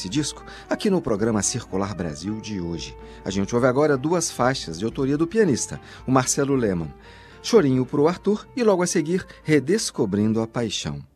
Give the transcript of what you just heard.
desse disco aqui no programa Circular Brasil de hoje. A gente ouve agora 2 faixas de autoria do pianista, o Marcelo Lehmann. Chorinho pro Arthur e logo a seguir Redescobrindo a Paixão.